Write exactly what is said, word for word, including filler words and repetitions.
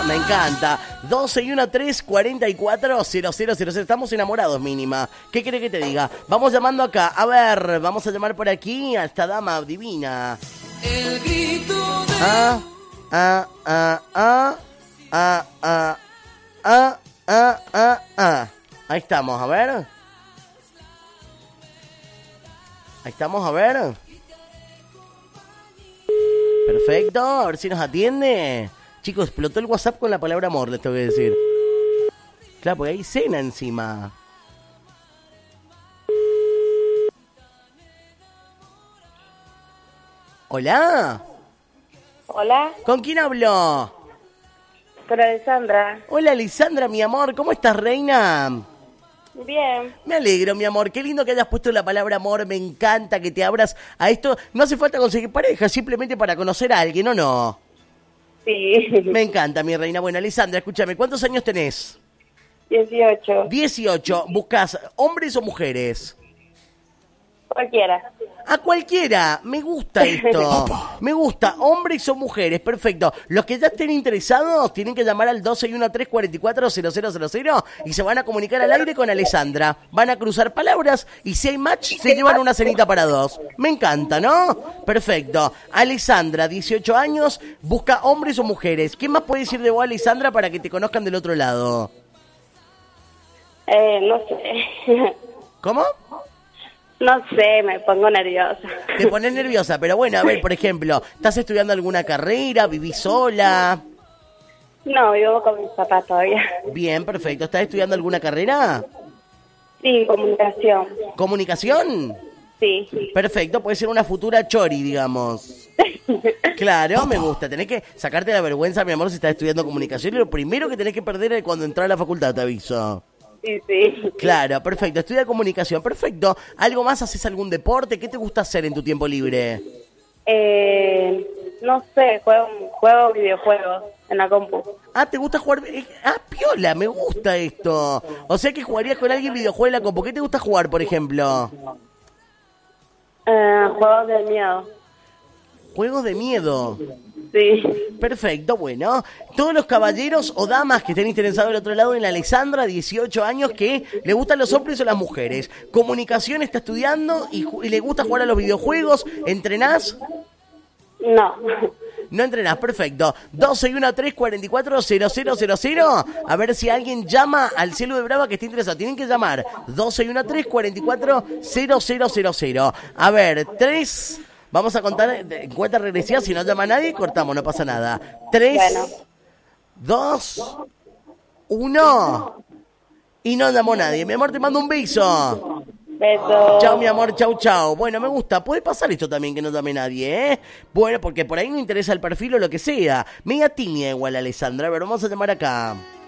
Me encanta. doce y uno, tres, cuarenta y cuatro, cero cero cero cero. Estamos enamorados, mínima. ¿Qué quiere que te diga? Vamos llamando acá. A ver, vamos a llamar por aquí a esta dama divina. El grito de... Ah, ah, ah, ah, ah, ah, ah, ah, ah, ah. Ahí estamos, a ver. Ahí estamos, a ver. Perfecto, a ver si nos atiende. Chicos, explotó el WhatsApp con la palabra amor, les tengo que decir. Claro, porque hay cena encima. Hola. Hola, ¿Con quién hablo? con Alessandra. Hola, Lisandra, mi amor. ¿Cómo estás, reina? Bien. Me alegro, mi amor. Qué lindo que hayas puesto la palabra amor. Me encanta que te abras a esto. No hace falta conseguir pareja, simplemente para conocer a alguien, ¿o no? Sí. Me encanta, mi reina. Bueno, Lisandra, escúchame. ¿Cuántos años tenés? dieciocho. dieciocho. ¿Buscas hombres o mujeres? Cualquiera. A cualquiera. Me gusta esto. Me gusta. Hombres o mujeres. Perfecto. Los que ya estén interesados tienen que llamar al doce y uno, tres, cuarenta y cuatro, cero cero cero cero y se van a comunicar al aire con Alessandra. Van a cruzar palabras y si hay match se llevan una cenita para dos. Me encanta, ¿no? Perfecto. Alessandra, dieciocho años, busca hombres o mujeres. ¿Qué más puede decir de vos, Alessandra, para que te conozcan del otro lado? Eh, no sé. ¿Cómo? No sé, me pongo nerviosa. Te pones nerviosa, pero bueno, a ver, por ejemplo, ¿estás estudiando alguna carrera? ¿Vivís sola? No, vivo con mis papás todavía. Bien, perfecto. ¿Estás estudiando alguna carrera? Sí, comunicación. ¿Comunicación? Sí. Perfecto, puede ser una futura chori, digamos. Claro, me gusta. Tenés que sacarte la vergüenza, mi amor, si estás estudiando comunicación. Y lo primero que tenés que perder es cuando entras a la facultad, te aviso. Sí, sí. Claro, perfecto. Estudia comunicación, perfecto. ¿Algo más? ¿Haces algún deporte? ¿Qué te gusta hacer en tu tiempo libre? Eh, no sé, juego, juego videojuegos en la compu. Ah, ¿te gusta jugar? eh, Ah, piola, me gusta esto. O sea que jugarías con alguien videojuego en la compu. ¿Qué te gusta jugar, por ejemplo? Eh, juegos de miedo. Juegos de miedo. Sí. Perfecto, bueno. Todos los caballeros o damas que estén interesados del otro lado en la Alessandra, dieciocho años, que le gustan los hombres o las mujeres. Comunicación está estudiando y, ju- y le gusta jugar a los videojuegos. ¿Entrenás? No. No entrenás, perfecto. doce y uno, tres, cuarenta y cuatro, cero cero cero cero. A ver si alguien llama al cielo de Brava que esté interesado. Tienen que llamar. doce y uno, tres, cuarenta y cuatro, cero cero cero cero. A ver, tres... Vamos a contar en cuenta regresiva. Si no llama nadie, cortamos, no pasa nada. Tres, Bueno. dos, uno. Y no llamó nadie. Mi amor, te mando un beso. Beso. Chao, mi amor, chau, chau. Bueno, me gusta. Puede pasar esto también, que no llame nadie, ¿eh? Bueno, porque por ahí no interesa el perfil o lo que sea. Media tímida igual, Alessandra. A ver, vamos a llamar acá.